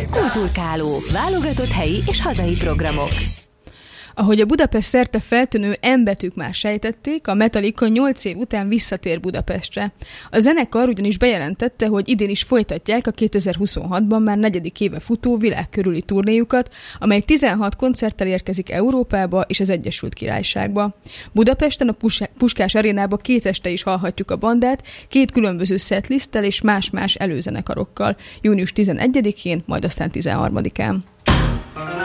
Kulturkáló. Válogatott helyi és hazai programok. Ahogy a Budapest szerte feltűnő M-betűk már sejtették, a Metallica 8 év után visszatér Budapestre. A zenekar ugyanis bejelentette, hogy idén is folytatják a 2026-ban már 4. éve futó világkörüli turnéjukat, amely 16 koncerttel érkezik Európába és az Egyesült Királyságba. Budapesten a Puskás Arénába 2 este is hallhatjuk a bandát, 2 különböző setlisttel és más-más előzenekarokkal, június 11-én, majd aztán 13-án.